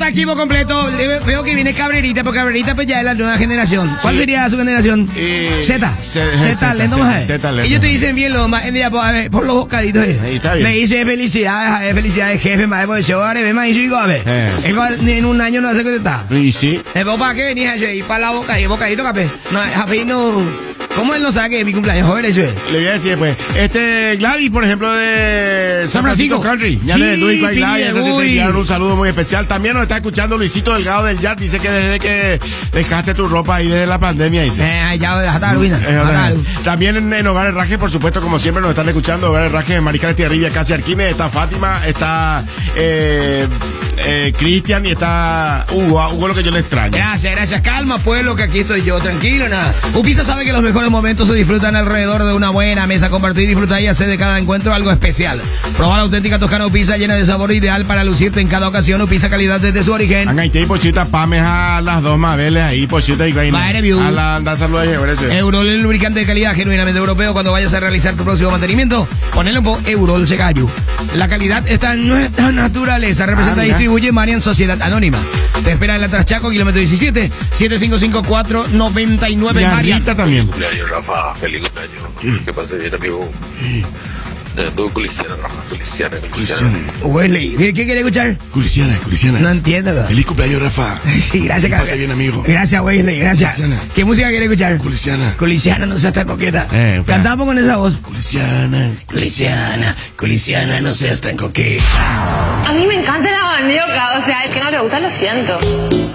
está equipo completo. Veo que viene Cabrerita, porque Cabrerita pues ya es la nueva generación. ¿Cuál sería su generación? Z, lento más. Ellos te dicen bien lo más, a ver, por los bocaditos. Me dice felicidades, jefe, más por el show, ahora me dice, a ver. En un año no hace que está. Sí. ¿Para qué venís a ir para la bocadito, capé? No, Javi no. ¿Cómo él no sabe que es mi cumpleaños, joven? Eso es. Le voy a decir después. Gladys, por ejemplo, de San Francisco Country. Ya le dedico a Gladys. Te enviaron un saludo muy especial. También nos está escuchando Luisito Delgado del Yat. Dice que desde que dejaste tu ropa ahí desde la pandemia, dice. Ya dejaste Luina. También en Hogar Herraje, por supuesto, como siempre nos están escuchando. Hogar Herraje, Mariscal Estigarribia, Casi Arquímedes. Está Fátima, está Cristian y está Hugo, lo que yo le extraño. Gracias. Calma, pueblo, que aquí estoy yo. Tranquilo, nada. Upisa sabe que los mejores momentos se disfrutan alrededor de una buena mesa. Compartir, disfrutar y hacer de cada encuentro algo especial. Probar la auténtica Toscana Upisa, llena de sabor, ideal para lucirte en cada ocasión. Upisa, calidad desde su origen. Angaite y pochita, pames a las dos mabeles ahí, pochita y vaina. A la anda salud ahí, Eurol, el lubricante de calidad genuinamente europeo. Cuando vayas a realizar tu próximo mantenimiento, ponelo por Eurol Segallo. La calidad está en nuestra naturaleza. Representa y distribuye Marian Sociedad Anónima. Te espera en la Traschaco, kilómetro 17, 7554-99 Marian. También. Rafa, feliz cumpleaños. ¿Qué pasa bien, amigo? Culiciana, Rafa, Culiciana. ¿Qué quiere escuchar? Culiciana. No entiendo. Feliz cumpleaños, Rafa. Sí, gracias, que pase bien, amigo. Gracias, Wesley, gracias. Culiciana. ¿Qué música quiere escuchar? Culiciana, no seas tan coqueta. Cantamos con esa voz. Culiciana, no seas tan coqueta. A mí me encanta la mandioca, o sea, el que no le gusta lo siento.